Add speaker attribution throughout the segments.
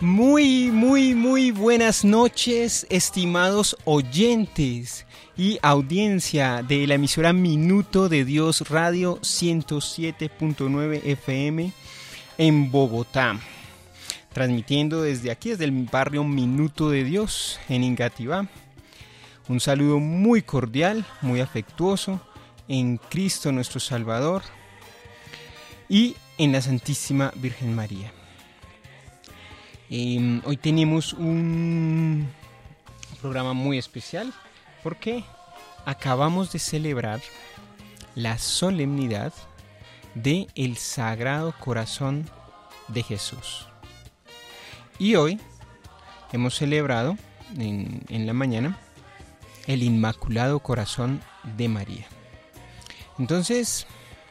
Speaker 1: Muy buenas noches, estimados oyentes y audiencia de la emisora Minuto de Dios Radio 107.9 FM en Bogotá. Transmitiendo desde aquí, desde el barrio Minuto de Dios en Engativá. Un saludo muy cordial, muy afectuoso en Cristo nuestro Salvador y en la Santísima Virgen María. Hoy tenemos un programa muy especial porque acabamos de celebrar la solemnidad de el Sagrado Corazón de Jesús. Y hoy hemos celebrado en la mañana el Inmaculado Corazón de María. Entonces,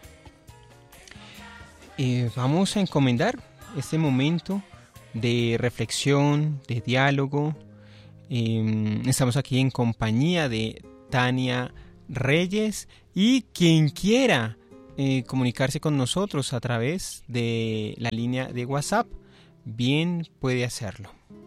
Speaker 1: vamos a encomendar este momento de reflexión, de diálogo. Estamos aquí en compañía de Tania Reyes y quien quiera comunicarse con nosotros a través de la línea de WhatsApp, bien puede hacerlo.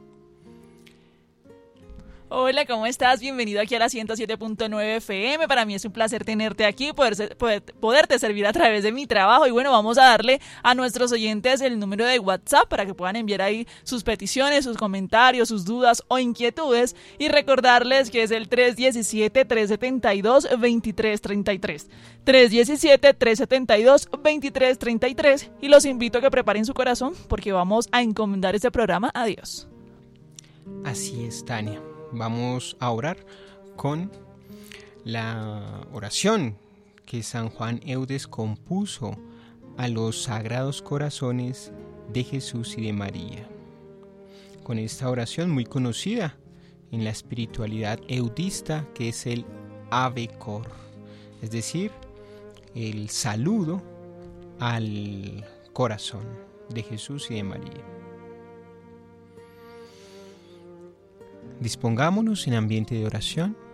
Speaker 2: Hola, ¿cómo estás? Bienvenido aquí a la 107.9 FM. Para mí es un placer tenerte aquí, poderte servir a través de mi trabajo. Y bueno, vamos a darle a nuestros oyentes el número de WhatsApp para que puedan enviar ahí sus peticiones, sus comentarios, sus dudas o inquietudes. Y recordarles que es el 317-372-2333. 317-372-2333. Y los invito a que preparen su corazón porque vamos a encomendar este programa a Dios.
Speaker 1: Así es, Tania. Vamos a orar con la oración que San Juan Eudes compuso a los Sagrados Corazones de Jesús y de María. Con esta oración muy conocida en la espiritualidad eudista, que es el Ave Cor, es decir, el saludo al corazón de Jesús y de María. Dispongámonos en ambiente de oración